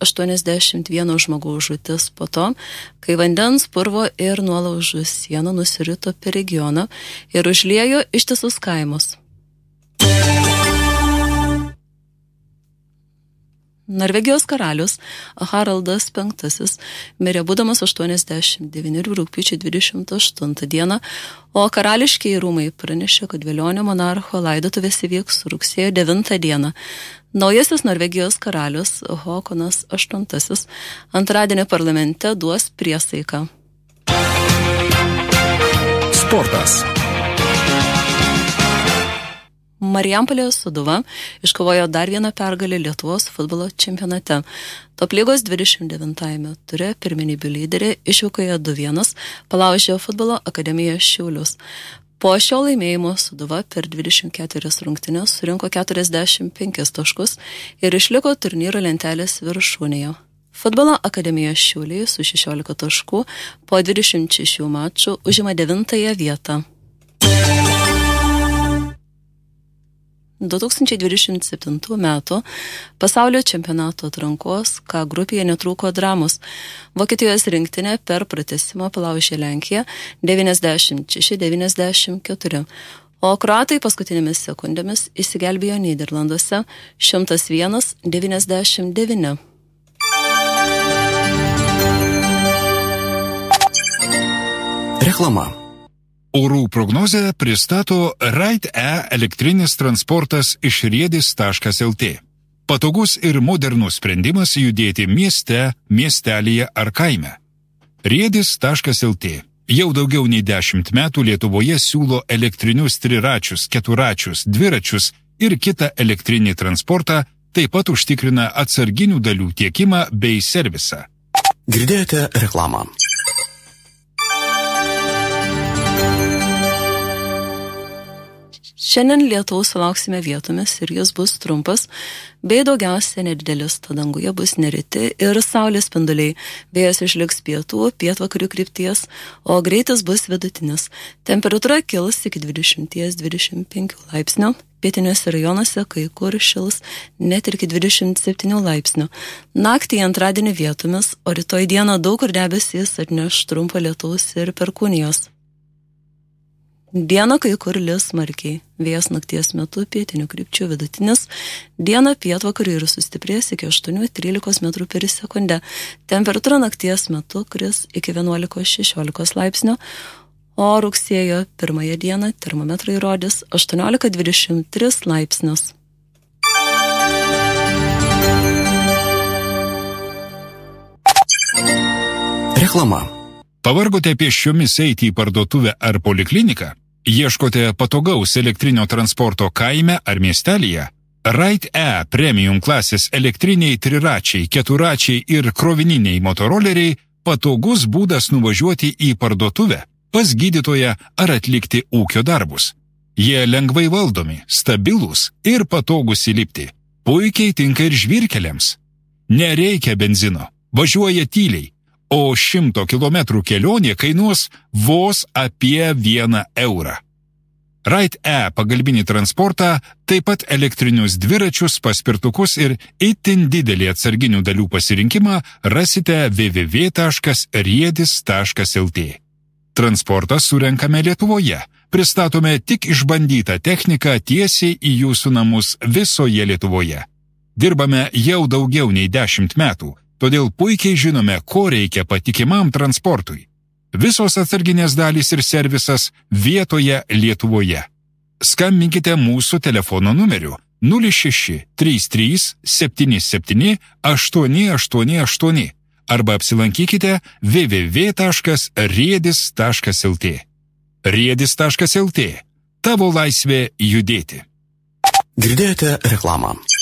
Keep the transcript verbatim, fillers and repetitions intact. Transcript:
aštuoniasdešimt vieno žmogaus žūtis po to, kai vandens, purvo ir nuolaužų siena nusirito per regioną ir užliejo ištisus kaimus. Norvegijos karalius Haraldas penktasis mirė būdamas aštuoniasdešimt devynerių rugpjūčio dvidešimt aštuntą dieną, o karališkiai rūmai pranešė, kad velionio monarcho laidotuvės įvyks rugsėjo devintą dieną. Naujasis Norvegijos karalius Håkonas aštuntasis antradienį parlamente duos priesaiką. Sportas. Marijampolės Sūduva iškovojo dar vieną pergalę Lietuvos futbolo čempionate. Top lygos dvidešimt devintajame ture pirmenybių lyderė išvykoje du vienas palaužė futbolo akademiją Šiaulius. Po šio laimėjimo Sūduva per dvidešimt keturias rungtynes surinko keturiasdešimt penkis taškus ir išliko turnyro lentelės viršūnėje. Futbolo akademija Šiauliai su šešiolika taškų po dvidešimt šešių mačų užima devintąją vietą. du tūkstančiai dvidešimt septintų metų pasaulio čempionato atrankos K grupėje netrūko dramos. Vokietijos rinktinė per pratęsimą palaužė Lenkiją devyniasdešimt šeši devyniasdešimt keturi, o kroatai paskutinėmis sekundėmis įsigelbėjo Nyderlanduose šimtas vienas devyniasdešimt devyni. Reklama. Orų prognozę pristato Ride-E elektrinis transportas iš riedis taškas el tė. Patogus ir modernus sprendimas judėti mieste, miestelyje ar kaime. riedis taškas el tė jau daugiau nei dešimt metų Lietuvoje siūlo elektrinius triračius, keturačius, dviračius ir kitą elektrinį transportą, taip pat užtikrina atsarginių dalių tiekimą bei servisą. Girdėjote reklamą. Šiandien lietaus sulauksime vietomis ir jis bus trumpas, bei daugiausia nedidelis, tad danguje bus nereti ir saulės spinduliai. Vėjas išliks pietų, pietvakarių krypties, o greitis bus vidutinis. Temperatūra kils iki dvidešimt dvidešimt penki laipsnių, pietiniuose rajonuose kai kur šils net ir iki dvidešimt septyni laipsnių. Naktį antradienį vietomis, o rytoj dieną daug kur debesys atneš trumpo lietaus ir perkūnijos. Dieną kai kur lis smarkiai, vėjas nakties metu pietinių krypčių vidutinis, dieną pietvakarių ir sustiprės iki aštuonių trylikos metrų per sekundę. Temperatūra nakties metu kris iki vienuolikos šešiolikos laipsnių, o rugsėjo pirmąją dieną termometrai rodys aštuoniolika dvidešimt tris laipsnius. Reklama. Pavargote pėsčiomis eiti į parduotuvę ar polikliniką? Ieškote patogaus elektrinio transporto kaime ar miestelyje? Ride-E premium klasės elektriniai triračiai, keturačiai ir krovininiai motoroleriai patogus būdas nuvažiuoti į parduotuvę, pas gydytoją ar atlikti ūkio darbus. Jie lengvai valdomi, stabilūs ir patogus įlipti. Puikiai tinka ir žvyrkeliams. Nereikia benzino, važiuoja tyliai. O šimto kilometrų kelionė kainuos vos apie vieną eurą. Ride-E pagalbinį transportą, taip pat elektrinius dviračius, paspirtukus ir itin didelį atsarginių dalių pasirinkimą rasite w w w taškas riedis taškas el tė. Transportą surenkame Lietuvoje. Pristatome tik išbandytą techniką tiesiai į jūsų namus visoje Lietuvoje. Dirbame jau daugiau nei dešimt metų. Todėl puikiai žinome, ko reikia patikimam transportui. Visos atsarginės dalys ir servisas vietoje Lietuvoje. Skambinkite mūsų telefono numeriu nulis šeši trys trys septyni septyni aštuoni aštuoni aštuoni arba apsilankykite w w w taškas riedis taškas el tė. riedis taškas el tė. Tavo laisvė judėti. Girdėjote reklamą.